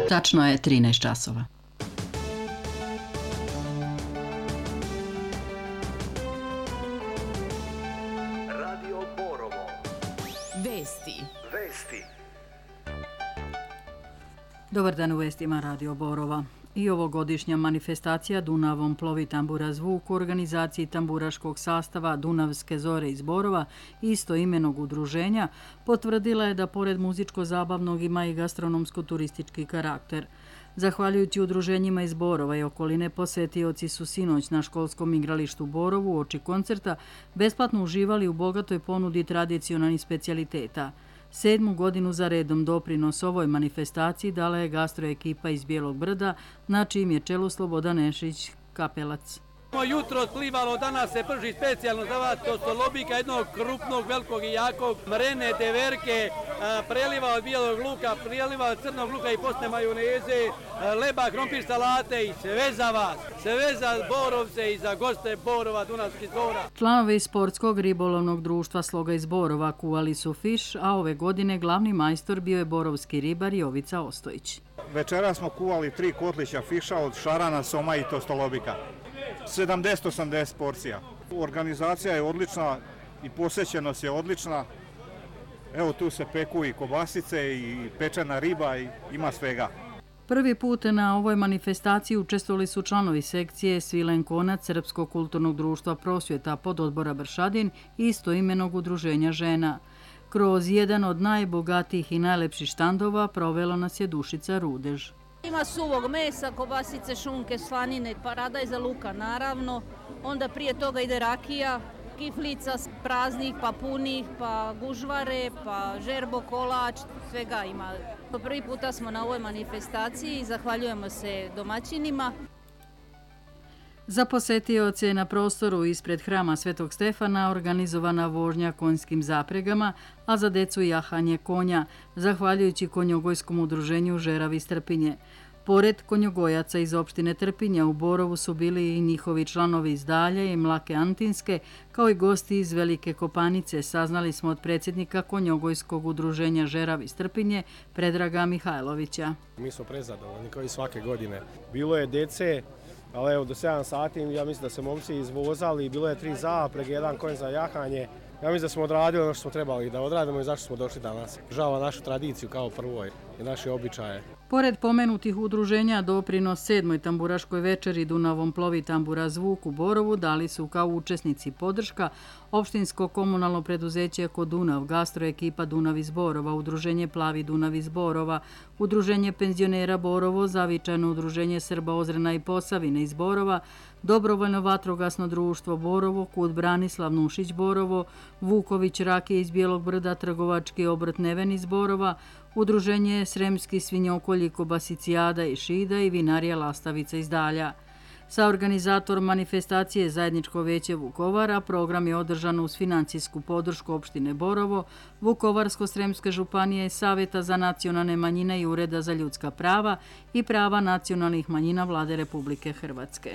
Tačno je 13 časova. Radio Borovo. Vesti. Dobar dan u vestima Radio Borova. I ovogodišnja manifestacija Dunavom plovi tambura zvuk u organizaciji tamburaškog sastava Dunavske zore iz Borova, istoimenog udruženja, potvrdila je da pored muzičko-zabavnog ima i gastronomsko-turistički karakter. Zahvaljujući udruženjima iz Borova i okoline, posetioci su sinoć na školskom igralištu Borovu uoči koncerta besplatno uživali u bogatoj ponudi tradicionalnih specijaliteta. 7. godinu za redom doprinos ovoj manifestaciji dala je gastroekipa iz Bijelog Brda, na čijem je čelu Slobodan Nešić Kapelac. Jutro plivalo, danas se prži specijalno za vas, to su lobika jednog krupnog, velikog i jakog, mrene, deverke, preliva od bijelog luka, preliva od crnog luka i postne majoneze, leba, krompir, salate i sve za vas. Sve za Borovce i za goste Borova, Dunavskih zora. Članovi sportskog ribolovnog društva Sloga iz Borova kuvali su fiš, a ove godine glavni majstor bio je borovski ribar Jovica Ostojić. Večera smo kuvali 3 kotlića fiša od šarana, soma i tostolobika. 70-80 porcija. Organizacija je odlična i posjećenost je odlična. Evo tu se peku i kobasice i pečena riba i ima svega. Prvi put na ovoj manifestaciji učestvovali su članovi sekcije Svilen Konac Srpskog kulturnog društva Prosvjeta pododbora Bršadin i istoimenog udruženja žena. Kroz jedan od najbogatijih i najlepših štandova provela nas je Dušica Rudež. Ima suvog mesa, kobasice, šunke, slanine, paradajza, luka naravno. Onda prije toga ide rakija, kiflica praznih, pa punih, pa gužvare, pa žerbo, kolač, svega ima. Prvi puta smo na ovoj manifestaciji i zahvaljujemo se domaćinima. Za posetioce je na prostoru ispred hrama Svetog Stefana organizovana vožnja konjskim zapregama, a za decu jahanje konja, zahvaljujući konjogojskom udruženju Žeravi iz Trpinje. Pored konjogojaca iz opštine Trpinja u Borovu su bili i njihovi članovi iz Dalje i Mlake Antinske, kao i gosti iz Velike Kopanice, saznali smo od predsjednika konjogojskog udruženja Žeravi iz Trpinje, Predraga Mihajlovića. Mi smo prezadovoljni kao i svake godine. Bilo je dece, ali evo do 7 sati ja mislim da se momci izvozali, bilo je 3 zaprege, 1 konj za jahanje. Ja mislim da smo odradili ono što smo trebali da odradimo i zašto smo došli danas. Žava našu tradiciju kao prvoj i naše običaje. Pored pomenutih udruženja, doprinos 7. tamburaškoj večeri Dunavom plovi tambura zvuk u Borovu dali su kao učesnici podrška opštinsko komunalno preduzeće Eko Dunav, gastroekipa Dunav iz Borova, udruženje Plavi Dunav iz Borova, udruženje penzionera Borovo, zavičajno udruženje Srba Ozrena i Posavine iz Borova, dobrovoljno vatrogasno društvo Borovo, Kud Branislav Nušić Borovo, Vuković Rakije iz Bijelog Brda, trgovački obrt Neven iz Borova, udruženje Sremski svinjokolji Kobasicijada i Šida i vinarija Lastavica iz Dalja. Sa organizator manifestacije Zajedničko veće Vukovara program je održan uz financijsku podršku opštine Borovo, Vukovarsko-Sremske županije, Savjeta za nacionalne manjine i Ureda za ljudska prava i prava nacionalnih manjina Vlade Republike Hrvatske.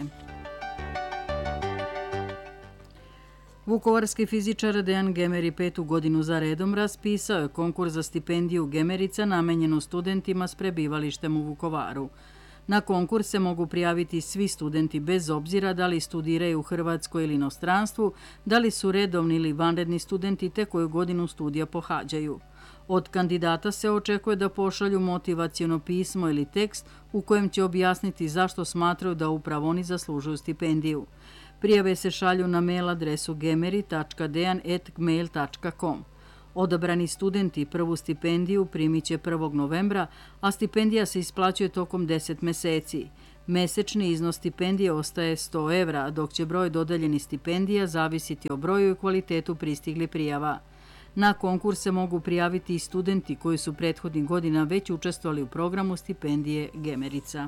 Vukovarski fizičar Dejan Gemeri 5. godinu za redom raspisao je konkurs za stipendiju Gemerica namenjenu studentima s prebivalištem u Vukovaru. Na konkurs se mogu prijaviti svi studenti bez obzira da li studiraju u Hrvatskoj ili inostranstvu, da li su redovni ili vanredni studenti te koju godinu studija pohađaju. Od kandidata se očekuje da pošalju motivaciono pismo ili tekst u kojem će objasniti zašto smatraju da upravo oni zaslužuju stipendiju. Prijave se šalju na mail adresu gemeri.dejan@gmail.com. Odabrani studenti prvu stipendiju primit će 1. novembra, a stipendija se isplaćuje tokom 10 meseci. Mesečni iznos stipendije ostaje 100 evra, dok će broj dodeljenih stipendija zavisiti o broju i kvalitetu pristiglih prijava. Na konkurs se mogu prijaviti i studenti koji su prethodnih godina već učestvovali u programu stipendije Gemerica.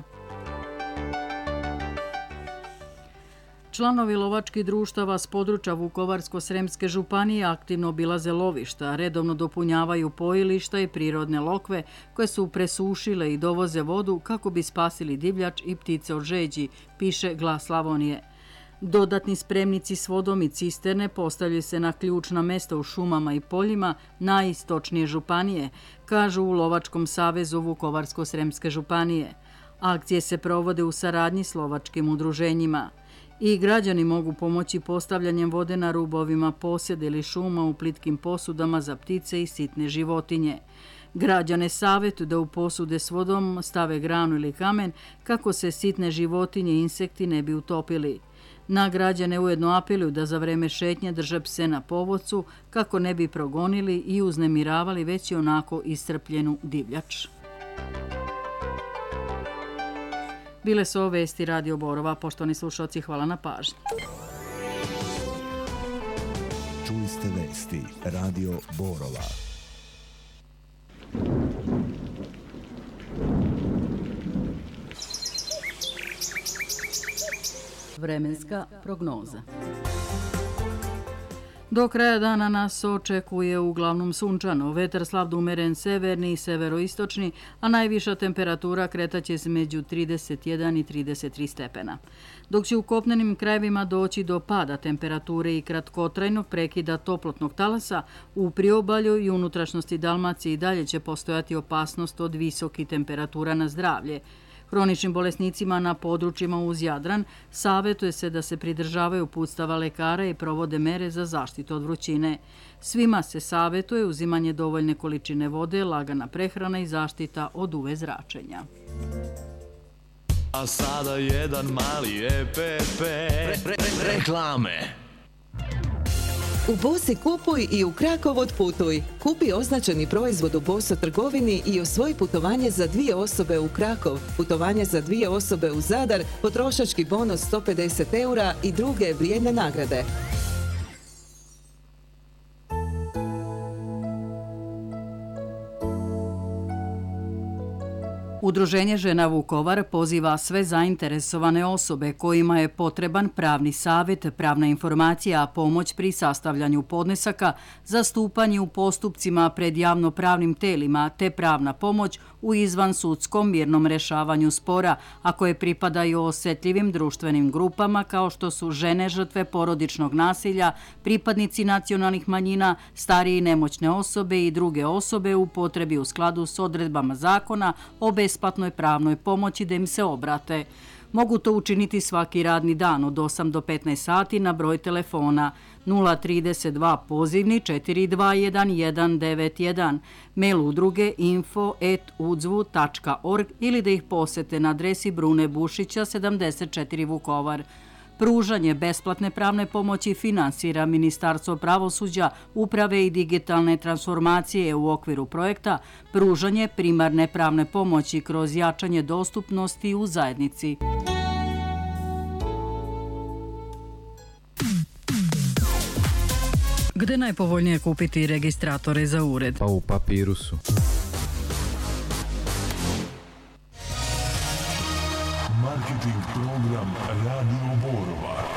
Članovi lovačkih društava s područja Vukovarsko-Sremske županije aktivno obilaze lovišta, redovno dopunjavaju pojilišta i prirodne lokve koje su presušile i dovoze vodu kako bi spasili divljač i ptice od žeđi, piše Glas Slavonije. Dodatni spremnici s vodom i cisterne postavljaju se na ključna mesta u šumama i poljima najistočnije županije, kažu u Lovačkom savezu Vukovarsko-sremske županije. Akcije se provode u saradnji s lovačkim udruženjima. I građani mogu pomoći postavljanjem vode na rubovima posjeda ili šuma u plitkim posudama za ptice i sitne životinje. Građane savjetuju da u posude s vodom stave granu ili kamen kako se sitne životinje i insekti ne bi utopili. Na građane ujedno apeluju da za vreme šetnje drže pse na povodcu kako ne bi progonili i uznemiravali već i onako iscrpljenu divljač. Bile su ovo vesti Radio Borova. Poštovani slušalci, hvala na pažnji. Čuli ste vesti Radio Borova. Vremenska prognoza. Do kraja dana nas očekuje uglavnom sunčano, vetar slab do umeren severni i severoistočni, a najviša temperatura kretaće se među 31 i 33 stepena. Dok će u kopnenim krajevima doći do pada temperature i kratkotrajnog prekida toplotnog talasa, u priobalju i unutrašnjosti Dalmacije i dalje će postojati opasnost od visokih temperatura na zdravlje. Hroničnim bolesnicima na područjima uz Jadran savjetuje se da se pridržavaju uputstava lekara i provode mere za zaštitu od vrućine. Svima se savjetuje uzimanje dovoljne količine vode, lagana prehrana i zaštita od UV zračenja. A sada jedan mali EPP. Reklame. U Bosi kupuj i u Krakov otputuj. Kupi označeni proizvod u Boso trgovini i osvoji putovanje za 2 osobe u Krakov, putovanje za 2 osobe u Zadar, potrošački bonus 150 € i druge vrijedne nagrade. Udruženje Žena Vukovar poziva sve zainteresovane osobe kojima je potreban pravni savjet, pravna informacija, pomoć pri sastavljanju podnesaka, zastupanje u postupcima pred javnopravnim telima te pravna pomoć u izvansudskom mirnom rešavanju spora, a koje pripadaju osjetljivim društvenim grupama kao što su žene žrtve porodičnog nasilja, pripadnici nacionalnih manjina, starije i nemoćne osobe i druge osobe u potrebi u skladu s odredbama zakona o besplatnoj pravnoj pomoći da im se obrate. Mogu to učiniti svaki radni dan od 8 do 15 sati na broj telefona 032 pozivni 421 mail udruge info@udzvu.org ili da ih posete na adresi Brune Bušića 74 Vukovar. Pružanje besplatne pravne pomoći finansira Ministarstvo pravosuđa, uprave i digitalne transformacije u okviru projekta Pružanje primarne pravne pomoći kroz jačanje dostupnosti u zajednici. Gde najpovoljnije kupiti registratore za ured? Pa u Papirusu. Marketing program Radio Borova.